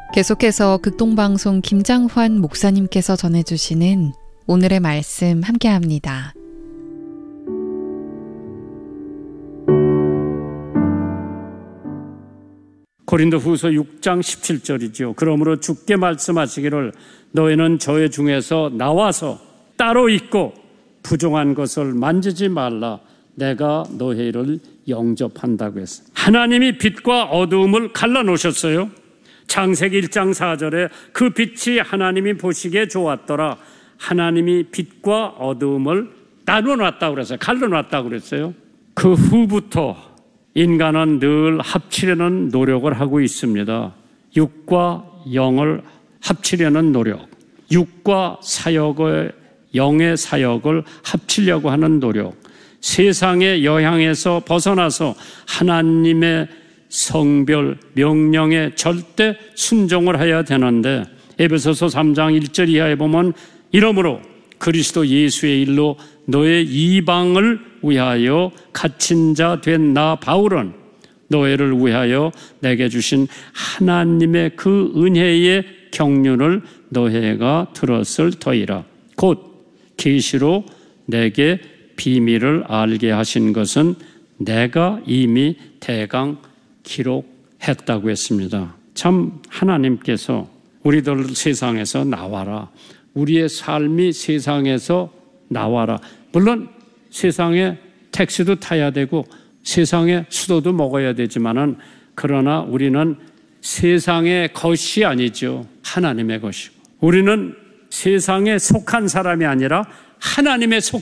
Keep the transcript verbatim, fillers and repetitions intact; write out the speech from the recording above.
계속해서 극동방송 김장환 목사님께서 전해주시는 오늘의 말씀 함께합니다. 고린도후서 육 장 십칠 절이죠. 그러므로 주께 말씀하시기를 너희는 저의 중에서 나와서 따로 있고 부정한 것을 만지지 말라. 내가 너희를 영접한다고 했어요. 하나님이 빛과 어두움을 갈라놓으셨어요. 창세기 일 장 사 절에 그 빛이 하나님이 보시기에 좋았더라. 하나님이 빛과 어두움을 나눠놨다고 그랬어요. 갈라놨다고 그랬어요. 그 후부터 인간은 늘 합치려는 노력을 하고 있습니다. 육과 영을 합치려는 노력, 육과 사역의 영의 사역을 합치려고 하는 노력, 세상의 영향에서 벗어나서 하나님의 성별, 명령에 절대 순종을 해야 되는데 에베소서 삼 장 일 절 이하에 보면 이러므로 그리스도 예수의 일로 너의 이방을 위하여 갇힌 자 된 나 바울은 너희를 위하여 내게 주신 하나님의 그 은혜의 경륜을 너희가 들었을 터이라. 곧 계시로 내게 비밀을 알게 하신 것은 내가 이미 대강 기록했다고 했습니다. 참 하나님께서 우리들 세상에서 나와라. 우리의 삶이 세상에서 나와라. 물론 세상에 택시도 타야 되고 세상에 수도도 먹어야 되지만은 그러나 우리는 세상의 것이 아니죠. 하나님의 것이고 우리는 세상에 속한 사람이 아니라 하나님의 속